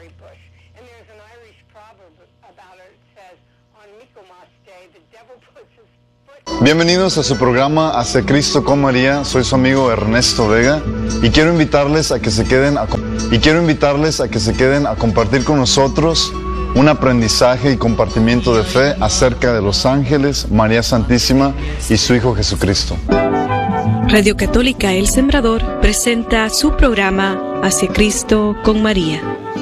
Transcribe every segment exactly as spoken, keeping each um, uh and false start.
mulberry bush. And there's an Irish proverb about it. It says, on Michaelmas Day, the devil puts his foot... Bienvenidos a su programa Hacia Cristo con María. Soy su amigo Ernesto Vega y quiero invitarles a que se queden a, y quiero invitarles a que se queden a compartir con nosotros un aprendizaje y compartimiento de fe acerca de los ángeles, María Santísima y su Hijo Jesucristo. Radio Católica El Sembrador presenta su programa Hacia Cristo con María.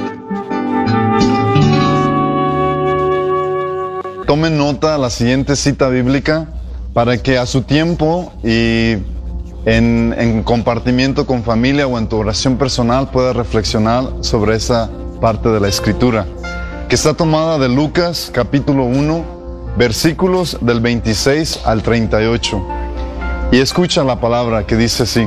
Tomen nota la siguiente cita bíblica para que a su tiempo y en, en compartimiento con familia o en tu oración personal puedas reflexionar sobre esa parte de la Escritura, que está tomada de Lucas capítulo uno, versículos del veintiséis al treinta y ocho. Y escucha la palabra que dice así: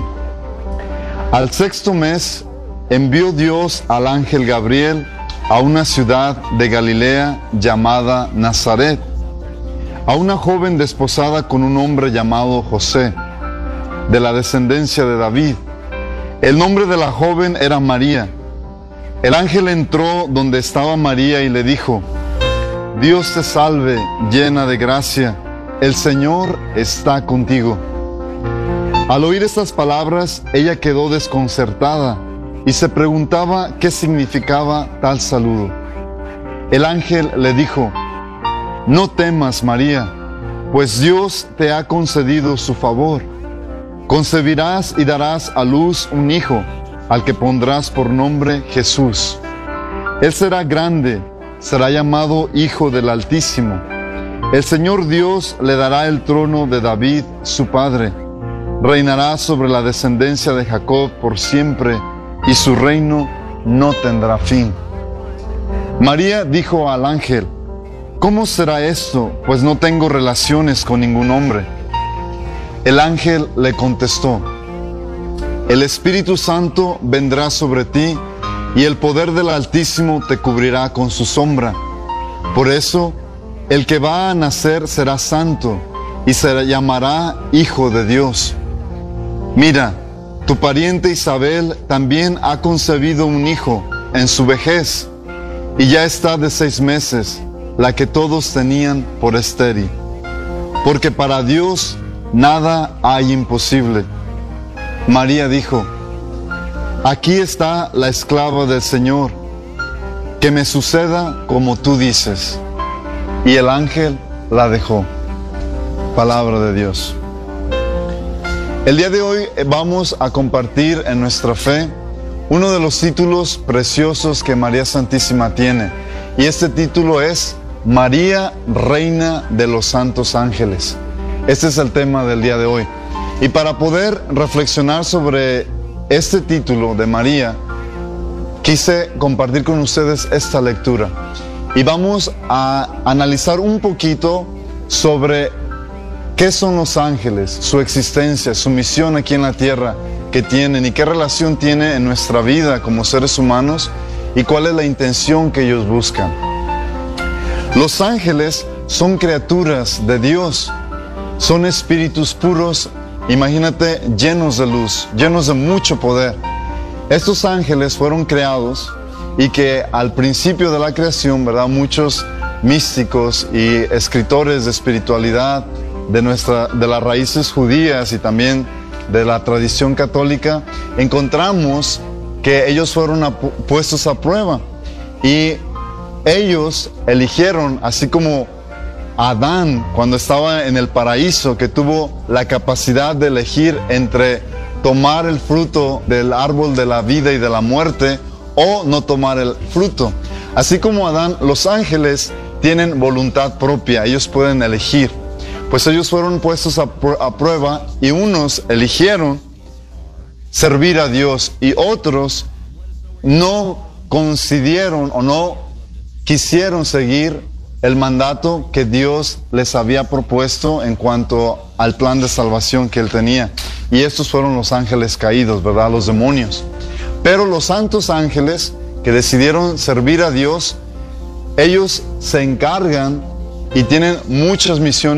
al sexto mes envió Dios al ángel Gabriel a una ciudad de Galilea llamada Nazaret, a una joven desposada con un hombre llamado José, de la descendencia de David. El nombre de la joven era María. El ángel entró donde estaba María y le dijo: Dios te salve, llena de gracia, el Señor está contigo. Al oír estas palabras, ella quedó desconcertada y se preguntaba qué significaba tal saludo. El ángel le dijo: no temas, María, pues Dios te ha concedido su favor. Concebirás y darás a luz un hijo, al que pondrás por nombre Jesús. Él será grande, será llamado Hijo del Altísimo. El Señor Dios le dará el trono de David, su padre. Reinará sobre la descendencia de Jacob por siempre, y su reino no tendrá fin. María dijo al ángel: ¿cómo será esto? Pues no tengo relaciones con ningún hombre. El ángel le contestó: el Espíritu Santo vendrá sobre ti, y el poder del Altísimo te cubrirá con su sombra. Por eso, el que va a nacer será santo, y se llamará Hijo de Dios. Mira, tu pariente Isabel también ha concebido un hijo en su vejez, y ya está de seis meses, la que todos tenían por estéril. Porque para Dios nada hay imposible. María dijo: aquí está la esclava del Señor, que me suceda como tú dices. Y el ángel la dejó. Palabra de Dios. El día de hoy vamos a compartir en nuestra fe uno de los títulos preciosos que María Santísima tiene. Y este título es María, Reina de los Santos Ángeles. Este es el tema del día de hoy. Y para poder reflexionar sobre este título de María, quise compartir con ustedes esta lectura. Y vamos a analizar un poquito sobre qué son los ángeles, su existencia, su misión aquí en la tierra que tienen y qué relación tiene en nuestra vida como seres humanos y cuál es la intención que ellos buscan. Los ángeles son criaturas de Dios, son espíritus puros, imagínate, llenos de luz, llenos de mucho poder. Estos ángeles fueron creados y que al principio de la creación, ¿verdad?, muchos místicos y escritores de espiritualidad de, nuestra, de las raíces judías y también de la tradición católica, encontramos que ellos fueron a, puestos a prueba y ellos eligieron, así como Adán cuando estaba en el paraíso, que tuvo la capacidad de elegir entre tomar el fruto del árbol de la vida y de la muerte o no tomar el fruto. Así como Adán, los ángeles tienen voluntad propia, ellos pueden elegir. Pues ellos fueron puestos a, a prueba y unos eligieron servir a Dios y otros no concedieron o no quisieron seguir el mandato que Dios les había propuesto en cuanto al plan de salvación que Él tenía. Y estos fueron los ángeles caídos, ¿verdad?, los demonios. Pero los santos ángeles que decidieron servir a Dios, ellos se encargan y tienen muchas misiones